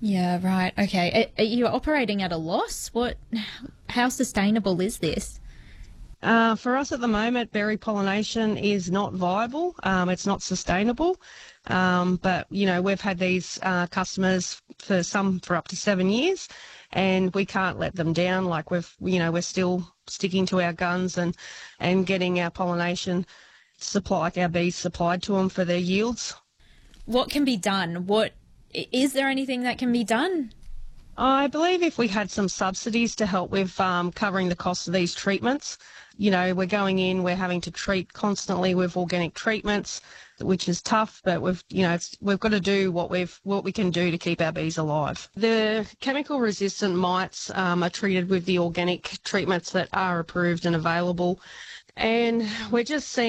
Yeah, right. Okay. Are you operating at a loss? How sustainable is this? For us at the moment, berry pollination is not viable. It's not sustainable. But, we've had these customers for up to 7 years, and we can't let them down. Like we're still sticking to our guns and getting our pollination supply, like our bees supplied to them for their yields. What can be done? Is there anything that can be done? I believe if we had some subsidies to help with covering the cost of these treatments, we're going in, we're having to treat constantly with organic treatments, which is tough, but we've got to do what we can do to keep our bees alive. The chemical resistant mites are treated with the organic treatments that are approved and available. And we're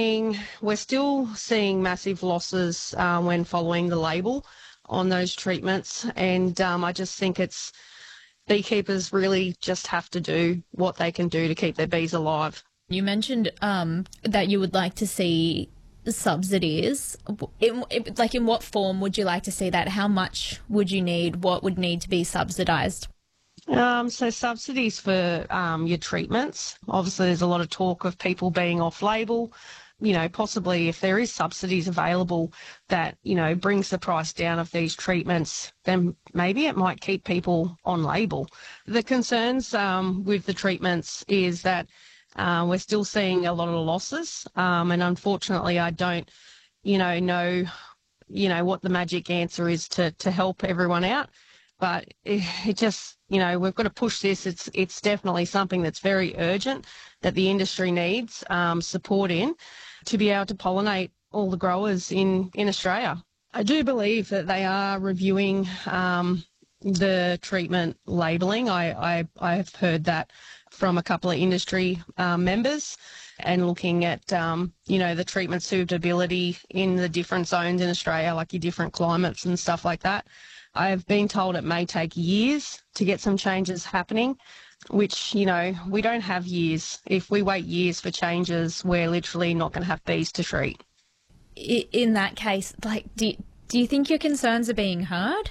still seeing massive losses when following the label on those treatments. And I just think beekeepers really just have to do what they can do to keep their bees alive. You mentioned that you would like to see subsidies. In what form would you like to see that? How much would you need? What would need to be subsidised? So subsidies for your treatments. Obviously, there's a lot of talk of people being off-label. Possibly if there is subsidies available that, brings the price down of these treatments, then maybe it might keep people on label. The concerns with the treatments is that we're still seeing a lot of losses, and unfortunately I don't, know, what the magic answer is to help everyone out. But it just, we've got to push this. It's definitely something that's very urgent that the industry needs support in to be able to pollinate all the growers in Australia. I do believe that they are reviewing the treatment labelling. I've heard that from a couple of industry members, and looking at, the treatment suitability in the different zones in Australia, like your different climates and stuff like that. I've been told it may take years to get some changes happening, which, we don't have years. If we wait years for changes, we're literally not going to have bees to treat. In that case, do you think your concerns are being heard?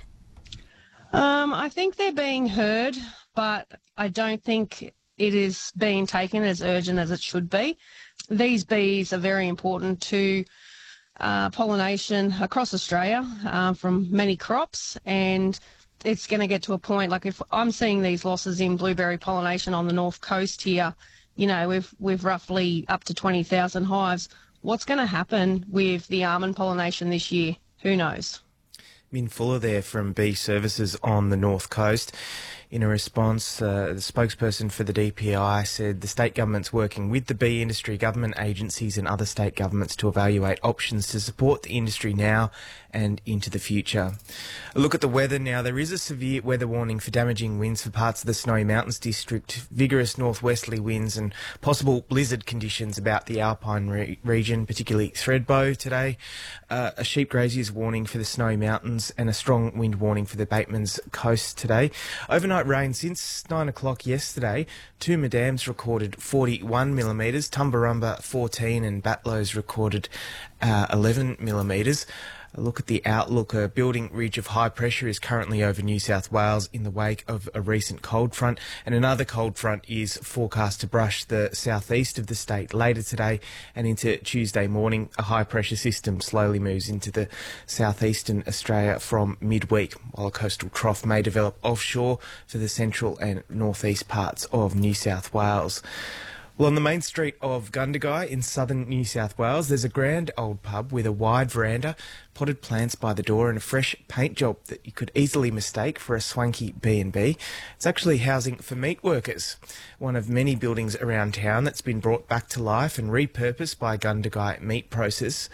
I think they're being heard, but I don't think it is being taken as urgent as it should be. These bees are very important to pollination across Australia from many crops, and it's going to get to a point, like if I'm seeing these losses in blueberry pollination on the north coast here, with roughly up to 20,000 hives, what's going to happen with the almond pollination this year? Who knows? Min Fuller there from Bee Services on the North Coast. In a response, the spokesperson for the DPI said the state government's working with the bee industry, government agencies and other state governments to evaluate options to support the industry now and into the future. A look at the weather now. There is a severe weather warning for damaging winds for parts of the Snowy Mountains district, vigorous northwesterly winds and possible blizzard conditions about the Alpine region, particularly Thredbo today. A sheep grazier's warning for the Snowy Mountains and a strong wind warning for the Bateman's Coast today. Overnight rain since 9 o'clock yesterday. Tooma Dams recorded 41 millimetres, Tumbarumba 14 and Batlows recorded 11 millimetres. A look at the outlook. A building ridge of high pressure is currently over New South Wales in the wake of a recent cold front, and another cold front is forecast to brush the southeast of the state later today and into Tuesday morning. A high pressure system slowly moves into the southeastern Australia from midweek, while a coastal trough may develop offshore for the central and northeast parts of New South Wales. Well, on the main street of Gundagai in southern New South Wales, there's a grand old pub with a wide veranda, potted plants by the door and a fresh paint job that you could easily mistake for a swanky B&B. It's actually housing for meat workers, one of many buildings around town that's been brought back to life and repurposed by Gundagai meat processors.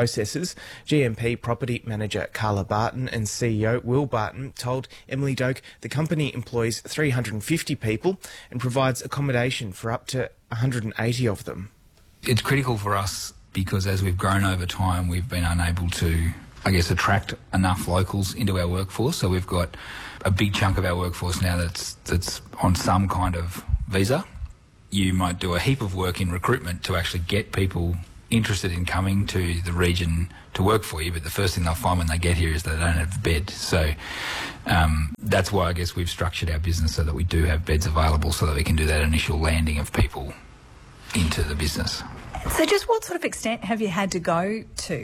GMP property manager Carla Barton and CEO Will Barton told Emily Doak the company employs 350 people and provides accommodation for up to 180 of them. It's critical for us because as we've grown over time, we've been unable to, attract enough locals into our workforce. So we've got a big chunk of our workforce now that's on some kind of visa. You might do a heap of work in recruitment to actually get people interested in coming to the region to work for you, but the first thing they'll find when they get here is they don't have a bed. So that's why I guess we've structured our business so that we do have beds available so that we can do that initial landing of people into the business. So just what sort of extent have you had to go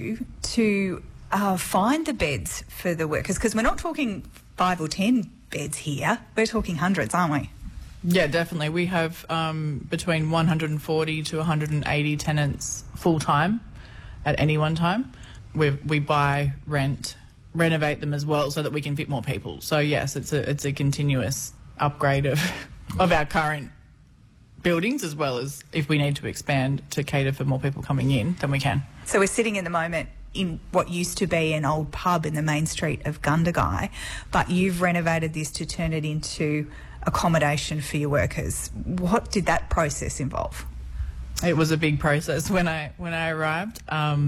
to find the beds for the workers? Because we're not talking 5 or 10 beds here, we're talking hundreds, aren't we? Yeah, definitely. We have between 140 to 180 tenants full-time at any one time. We buy, rent, renovate them as well so that we can fit more people. So, yes, it's a continuous upgrade of our current buildings, as well as if we need to expand to cater for more people coming in, then we can. So we're sitting in the moment in what used to be an old pub in the main street of Gundagai, but you've renovated this to turn it into accommodation for your workers. What did that process involve? It was a big process when I arrived.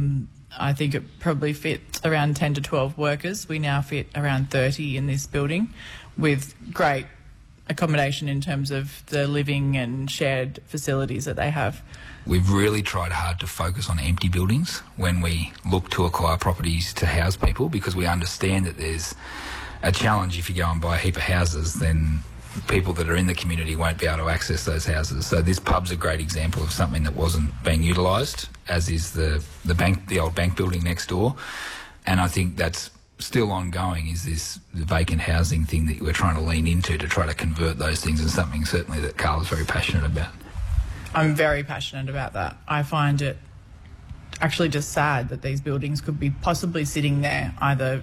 I think it probably fit around 10 to 12 workers. We now fit around 30 in this building with great accommodation in terms of the living and shared facilities that they have. We've really tried hard to focus on empty buildings when we look to acquire properties to house people, because we understand that there's a challenge if you go and buy a heap of houses, then people that are in the community won't be able to access those houses. So this pub's a great example of something that wasn't being utilised, as is the old bank building next door. And I think that's still ongoing, is this vacant housing thing that we're trying to lean into to try to convert those things, and something certainly that Carl is very passionate about. I'm very passionate about that. I find it actually just sad that these buildings could be possibly sitting there, either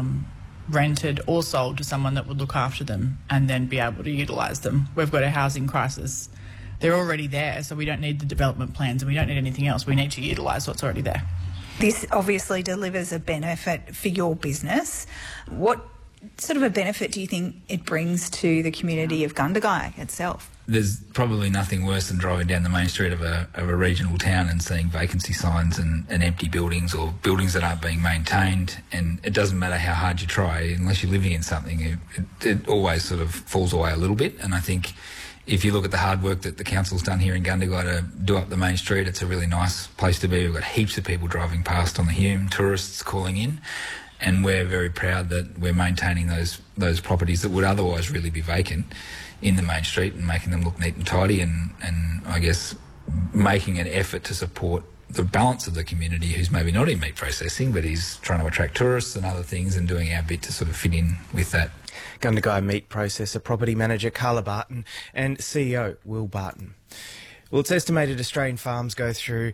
rented or sold to someone that would look after them and then be able to utilise them. We've got a housing crisis. They're already there, so we don't need the development plans and we don't need anything else. We need to utilise what's already there. This obviously delivers a benefit for your business. What sort of a benefit do you think it brings to the community of Gundagai itself? There's probably nothing worse than driving down the main street of a regional town and seeing vacancy signs and empty buildings, or buildings that aren't being maintained. And it doesn't matter how hard you try, unless you're living in something, it always sort of falls away a little bit. And I think if you look at the hard work that the council's done here in Gundagai to do up the main street, it's a really nice place to be. We've got heaps of people driving past on the Hume, tourists calling in, and we're very proud that we're maintaining those properties that would otherwise really be vacant in the main street and making them look neat and tidy, and I guess making an effort to support the balance of the community who's maybe not in meat processing but is trying to attract tourists and other things, and doing our bit to sort of fit in with that. Gundagai meat processor, property manager Carla Barton and CEO Will Barton. Well, it's estimated Australian farms go through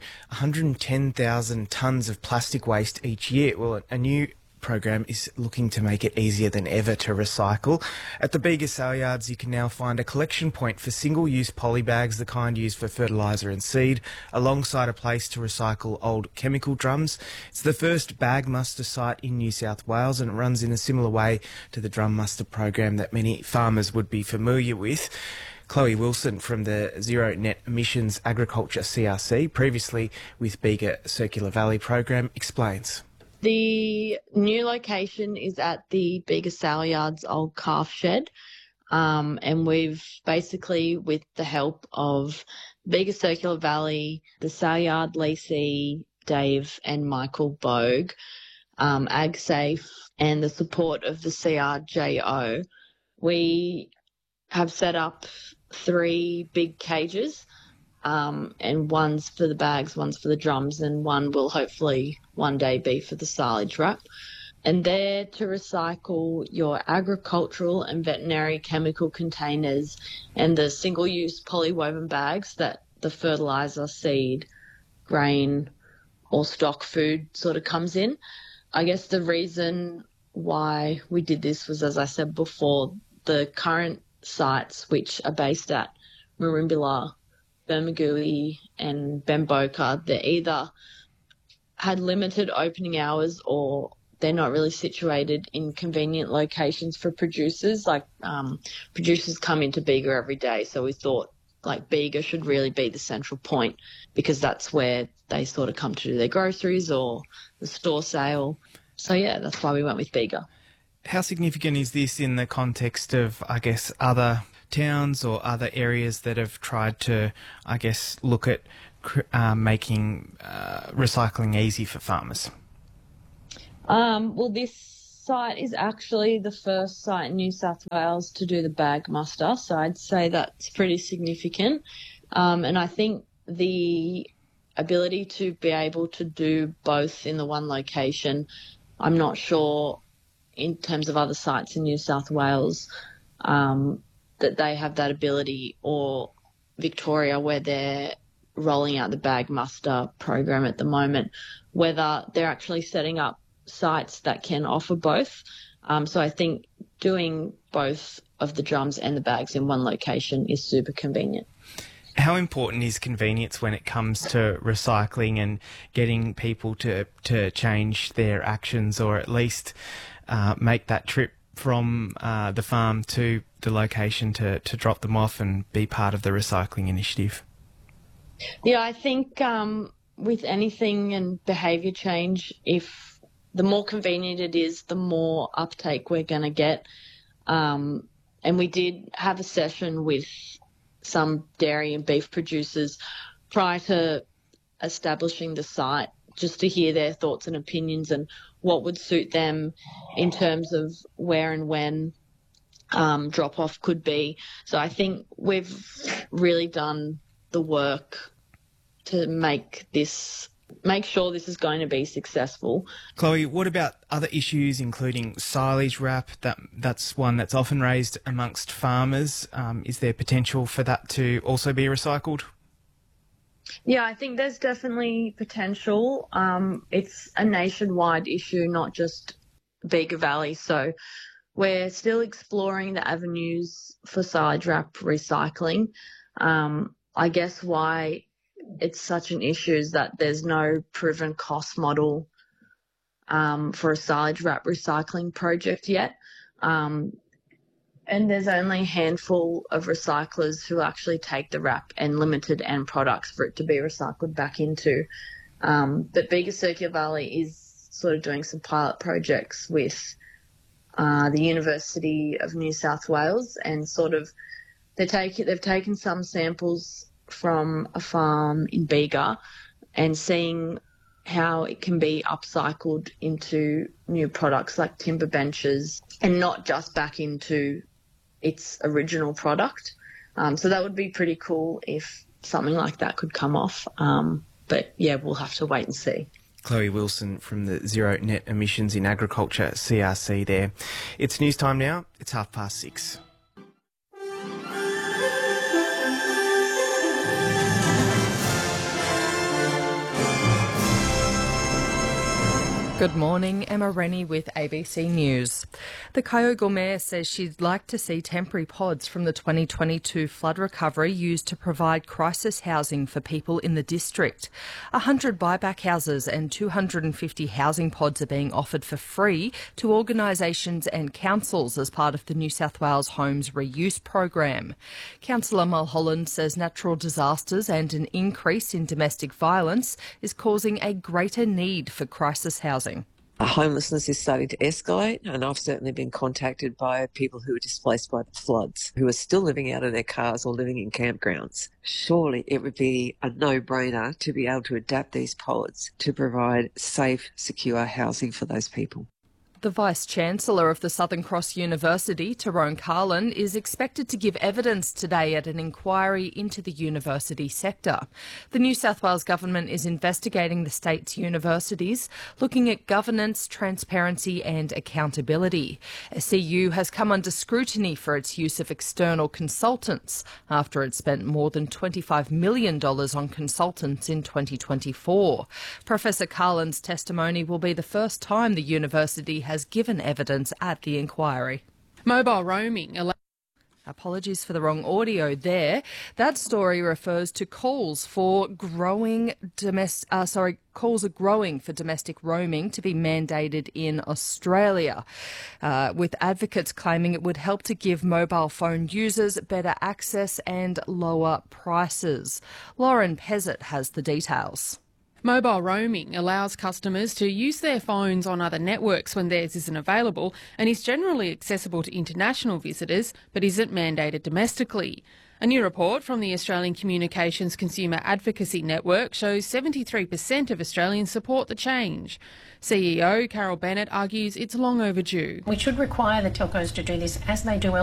110,000 tonnes of plastic waste each year. Well, a new program is looking to make it easier than ever to recycle. At the Bega sale yards, you can now find a collection point for single-use poly bags, the kind used for fertiliser and seed, alongside a place to recycle old chemical drums. It's the first bag muster site in New South Wales, and it runs in a similar way to the drum muster program that many farmers would be familiar with. Chloe Wilson from the Zero Net Emissions Agriculture CRC, previously with Bega Circular Valley program, explains. The new location is at the Bega Sale Yards old calf shed, and we've basically, with the help of Bega Circular Valley, the Sale Yard leasee, Dave and Michael Bogue, AgSafe, and the support of the CRJO, we have set up 3 big cages, and one's for the bags, one's for the drums, and one will hopefully one day be for the silage wrap. And they're to recycle your agricultural and veterinary chemical containers and the single-use polywoven bags that the fertiliser, seed, grain or stock food sort of comes in. I guess the reason why we did this was, as I said before, the current sites, which are based at Merimbula, Bermagui and Bamboka, they either had limited opening hours or they're not really situated in convenient locations for producers. Like producers come into Bega every day, so we thought like Bega should really be the central point, because that's where they sort of come to do their groceries or the store sale. So yeah, that's why we went with Bega. How significant is this in the context of, I guess, other towns or other areas that have tried to, I guess, look at making recycling easy for farmers? Well, this site is actually the first site in New South Wales to do the bag muster, so I'd say that's pretty significant. And I think the ability to be able to do both in the one location, I'm not sure in terms of other sites in New South Wales that they have that ability, or Victoria where they're rolling out the bag muster program at the moment, whether they're actually setting up sites that can offer both. So I think doing both of the drums and the bags in one location is super convenient. How important is convenience when it comes to recycling and getting people to change their actions, or at least make that trip from the farm to the location to drop them off and be part of the recycling initiative? Yeah, I think with anything and behaviour change, if the more convenient it is, the more uptake we're going to get. And we did have a session with some dairy and beef producers prior to establishing the site, just to hear their thoughts and opinions and what would suit them in terms of where and when drop-off could be. So I think we've really done the work to make sure this is going to be successful. Chloe, what about other issues, including silage wrap? That's one that's often raised amongst farmers. Is there potential for that to also be recycled? Yeah, I think there's definitely potential. It's a nationwide issue, not just Bega Valley. So we're still exploring the avenues for silage wrap recycling. I guess why it's such an issue is that there's no proven cost model for a silage wrap recycling project yet. And there's only a handful of recyclers who actually take the wrap and limited end products for it to be recycled back into. But Bega Circular Valley is sort of doing some pilot projects with the University of New South Wales, and sort of they've taken some samples from a farm in Bega and seeing how it can be upcycled into new products like timber benches, and not just back into its original product. So that would be pretty cool if something like that could come off. But yeah, we'll have to wait and see. Chloe Wilson from the Zero Net Emissions in Agriculture, CRC there. It's news time now. It's 6:30. Good morning, Emma Rennie with ABC News. The Kyogle Mayor says she'd like to see temporary pods from the 2022 flood recovery used to provide crisis housing for people in the district. 100 buyback houses and 250 housing pods are being offered for free to organisations and councils as part of the New South Wales Homes Reuse program. Councillor Mulholland says natural disasters and an increase in domestic violence is causing a greater need for crisis housing. Homelessness is starting to escalate, and I've certainly been contacted by people who were displaced by the floods, who are still living out of their cars or living in campgrounds. Surely it would be a no-brainer to be able to adapt these pods to provide safe, secure housing for those people. The Vice-Chancellor of the Southern Cross University, Tyrone Carlin, is expected to give evidence today at an inquiry into the university sector. The New South Wales Government is investigating the state's universities, looking at governance, transparency and accountability. SCU has come under scrutiny for its use of external consultants after it spent more than $25 million on consultants in 2024. Professor Carlin's testimony will be the first time the university has given evidence at the inquiry. Mobile roaming. Apologies for the wrong audio there. That story refers to calls are growing for domestic roaming to be mandated in Australia, with advocates claiming it would help to give mobile phone users better access and lower prices. Lauren Pezzett has the details. Mobile roaming allows customers to use their phones on other networks when theirs isn't available, and is generally accessible to international visitors but isn't mandated domestically. A new report from the Australian Communications Consumer Advocacy Network shows 73% of Australians support the change. CEO Carol Bennett argues it's long overdue. We should require the telcos to do this as they do elsewhere.